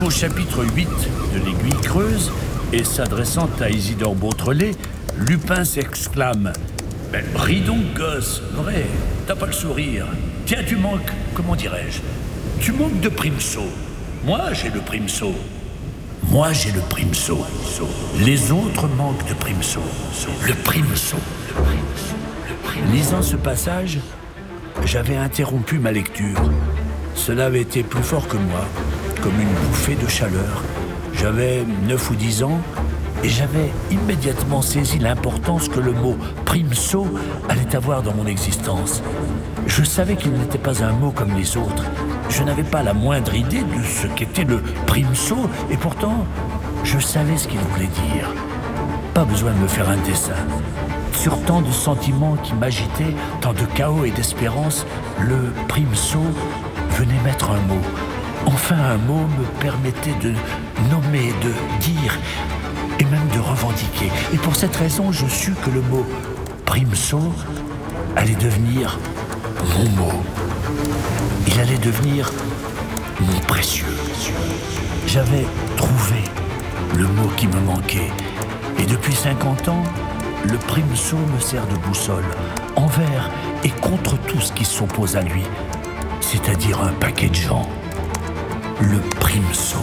Au chapitre 8 de l'Aiguille creuse, et s'adressant à Isidore Beautrelet, Lupin s'exclame « Ris donc, gosse, vrai, t'as pas le sourire. Tiens, tu manques, comment dirais-je, tu manques de Primso. Moi, j'ai le Primso. Moi, j'ai le Primso. Les autres manquent de Primso. Le Primso. Lisant ce passage, j'avais interrompu ma lecture. Cela avait été plus fort que moi, comme une bouffée de chaleur. J'avais 9 ou 10 ans et j'avais immédiatement saisi l'importance que le mot « Primso » allait avoir dans mon existence. Je savais qu'il n'était pas un mot comme les autres. Je n'avais pas la moindre idée de ce qu'était le Primso et pourtant, je savais ce qu'il voulait dire. Pas besoin de me faire un dessin. Sur tant de sentiments qui m'agitaient, tant de chaos et d'espérance, le Primso venait mettre un mot. Enfin, un mot me permettait de nommer, de dire et même de revendiquer. Et pour cette raison, je sus que le mot Primso allait devenir mon mot. Il allait devenir mon précieux. J'avais trouvé le mot qui me manquait. Et depuis 50 ans, le Primso me sert de boussole, envers et contre tout ce qui s'oppose à lui, c'est-à-dire un paquet de gens. Le Primso.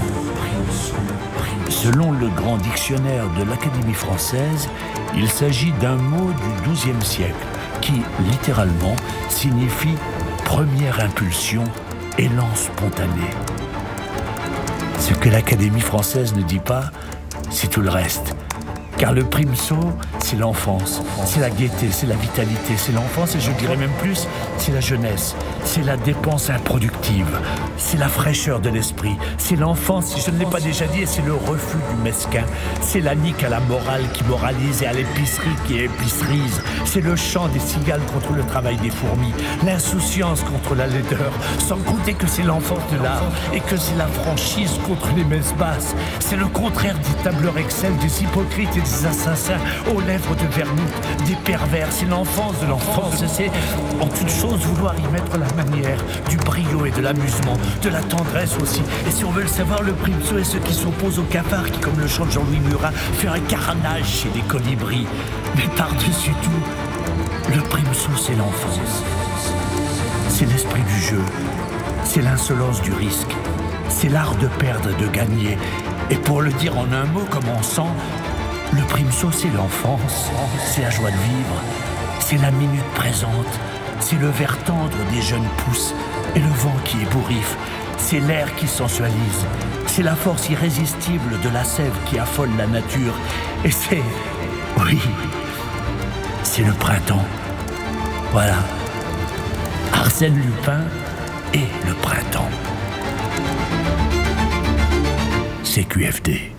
Selon le grand dictionnaire de l'Académie française, il s'agit d'un mot du XIIe siècle qui, littéralement, signifie première impulsion, élan spontané. Ce que l'Académie française ne dit pas, c'est tout le reste. Car le Primso, c'est l'enfance, c'est la gaieté, c'est la vitalité, c'est l'enfance et je dirais même plus, c'est la jeunesse, c'est la dépense improductive, c'est la fraîcheur de l'esprit, c'est l'enfance, si je ne l'ai pas déjà dit, et c'est le refus du mesquin, c'est la nique à la morale qui moralise et à l'épicerie qui épicerise, c'est le chant des cigales contre le travail des fourmis, l'insouciance contre la laideur, sans compter que c'est l'enfance de l'art et que c'est la franchise contre les messes basses, c'est le contraire des tableurs Excel, des hypocrites et des assassins aux lèvres de vermouth, des pervers, c'est l'enfance de l'enfance, c'est en toute chose vouloir y mettre la manière, du brio et de l'amusement, de la tendresse aussi. Et si on veut le savoir, le Primso est ce qui s'oppose au cafard qui, comme le chante Jean-Louis Murat, fait un carnage chez les colibris. Mais par-dessus tout, le Primso c'est l'enfance. C'est l'esprit du jeu, c'est l'insolence du risque, c'est l'art de perdre et de gagner. Et pour le dire en un mot comme on sent, le Primso, c'est l'enfance, c'est la joie de vivre, c'est la minute présente, c'est le vert tendre des jeunes pousses et le vent qui ébouriffe, c'est l'air qui sensualise, c'est la force irrésistible de la sève qui affole la nature, et c'est, oui, c'est le printemps. Voilà, Arsène Lupin et le printemps. CQFD.